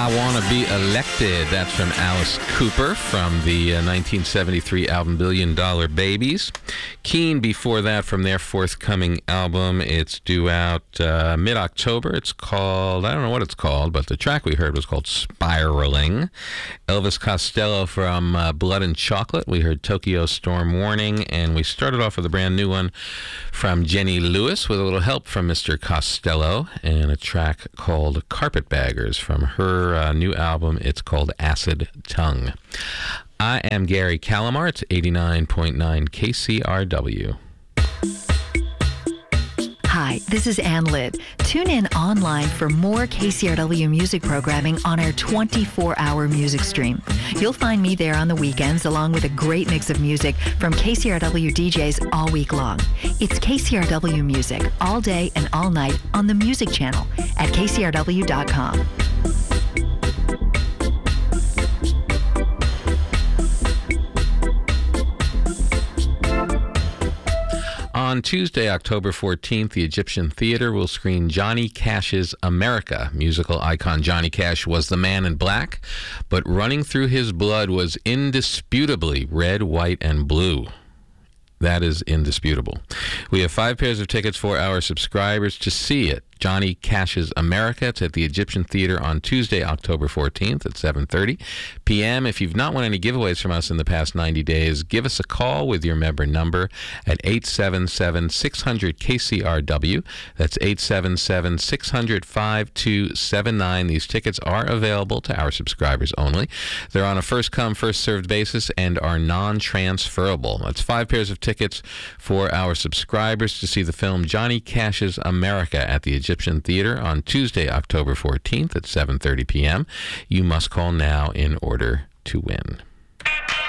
Wanna Be Elected. That's from Alice Cooper from the 1973 album Billion Dollar Babies. Keane before that from their forthcoming album. It's due out mid-October. It's called, I don't know what it's called, but the track we heard was called Spiraling. Elvis Costello from Blood and Chocolate. We heard Tokyo Storm Warning, and we started off with a brand new one from Jenny Lewis with a little help from Mr. Costello, and a track called Carpetbaggers from her new album. It's called Acid Tongue. I am Gary Calamar. It's 89.9 KCRW. Hi, this is Ann Litt. Tune in online for more KCRW music programming on our 24-hour music stream. You'll find me there on the weekends along with a great mix of music from KCRW DJs all week long. It's KCRW Music all day and all night on the Music Channel at kcrw.com. On Tuesday, October 14th, the Egyptian Theater will screen Johnny Cash's America. Musical icon Johnny Cash was the man in black, but running through his blood was indisputably red, white, and blue. That is indisputable. We have 5 pairs of tickets for our subscribers to see it. Johnny Cash's America. It's at the Egyptian Theater on Tuesday, October 14th at 7:30 p.m. If you've not won any giveaways from us in the past 90 days, give us a call with your member number at 877-600-KCRW. That's 877-600-5279. These tickets are available to our subscribers only. They're on a first-come, first-served basis and are non-transferable. That's 5 pairs of tickets for our subscribers to see the film Johnny Cash's America at the Egyptian Theater on Tuesday, October 14th at 7:30 p.m. You must call now in order to win.